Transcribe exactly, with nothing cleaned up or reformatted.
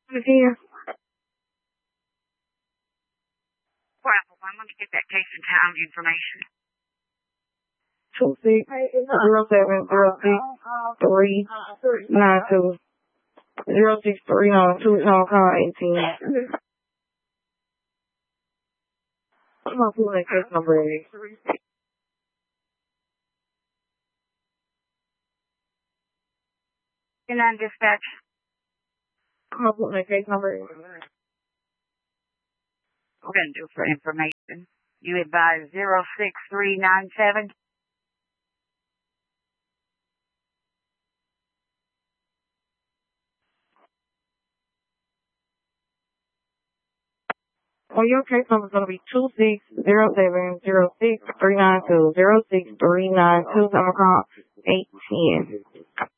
Here. Well, I'm going to get that case and time information. Two six zero seven zero six three nine two zero six three nine two no call eighteen. I'm gonna put that case number in. And then dispatch. I'm gonna put that case number in. We're going to do for information. You advise zero six three nine seven. Well, your case number is going to be two six zero seven zero six three nine two zero six three nine two. I'm going to call eight ten.